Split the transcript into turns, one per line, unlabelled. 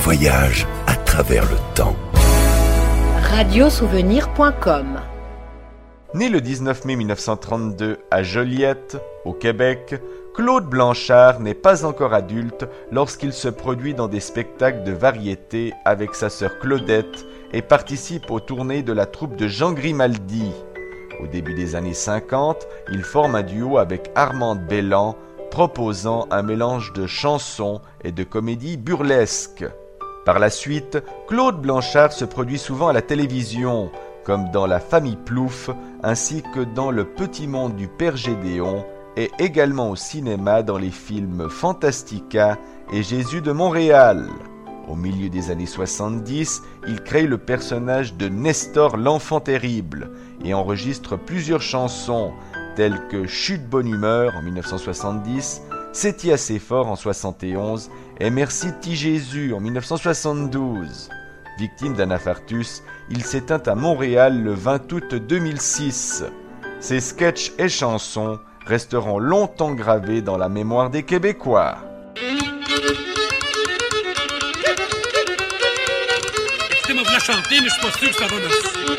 voyage à travers le temps.
Radiosouvenir.com.
Né le 19 mai 1932 à Joliette, au Québec, Claude Blanchard n'est pas encore adulte lorsqu'il se produit dans des spectacles de variété avec sa sœur Claudette et participe aux tournées de la troupe de Jean Grimaldi. Au début des années 50, il forme un duo avec Armande Belland, proposant un mélange de chansons et de comédies burlesques. Par la suite, Claude Blanchard se produit souvent à la télévision, comme dans La Famille Plouffe, ainsi que dans Le Petit Monde du Père Gédéon, et également au cinéma dans les films Fantastica et Jésus de Montréal. Au milieu des années 70, il crée le personnage de Nestor l'Enfant Terrible et enregistre plusieurs chansons telles que Chute bonne humeur en 1970, C'est-y assez fort en 71 et Merci Ti Jésus en 1972. Victime d'un infarctus, il s'éteint à Montréal le 20 août 2006. Ses sketchs et chansons resteront longtemps gravés dans la mémoire des Québécois.
Écoutez-moi, vous la chanter, mais je suis pas sûr que ça va merci.